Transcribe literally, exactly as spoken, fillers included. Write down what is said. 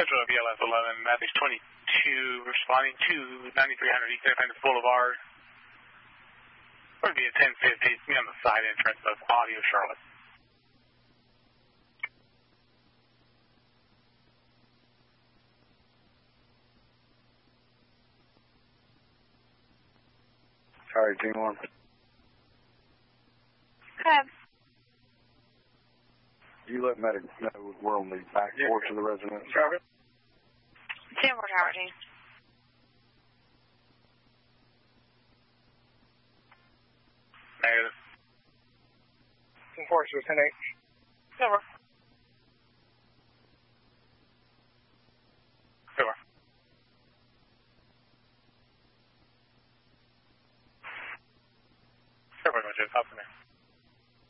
Central B L S eleven, Matthews twenty-two, responding to ninety-three hundred East Independence Boulevard. Would be at ten fifty, it's me on the side entrance of Audio Charlotte. Sorry, team one. Good. You let medic know we're on the back Yeah. porch of the residence. Robert? ten four Tower team. Negative. ten four, ten eight. Over.